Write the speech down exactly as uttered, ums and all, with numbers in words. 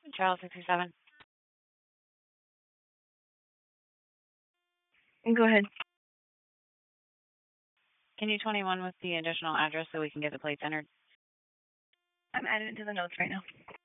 Charles sixty-seven. Go ahead. Can you twenty-one with the additional address so we can get the plates entered? I'm adding it to the notes right now.